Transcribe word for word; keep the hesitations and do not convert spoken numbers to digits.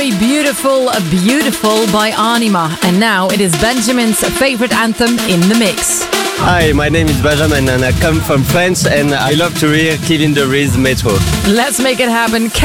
Very beautiful, beautiful by Anima. And now it is Benjamin's favorite anthem in the mix. Hi, my name is Benjamin and I come from France and I love to hear Kevin De Vries Metro. Let's make it happen.